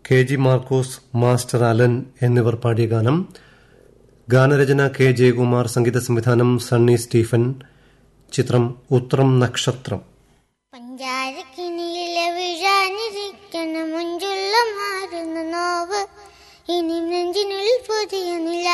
KG Markose, master Allen എന്നിവർ പാടിയ ഗാനം. ഗാനരചന K. ജയകുമാർ, സംഗീത സംവിധാനം സണ്ണി സ്റ്റീഫൻ. ചിത്രം ഉത്രം നക്ഷത്രം. പഞ്ചാരക്കിനിയിലെ വിഴാനിരിക്കണ മുഞ്ചുള്ള മാറുന്ന നോവ്, ഇനി നെഞ്ചിനുള്ളിൽ പുതിയ നില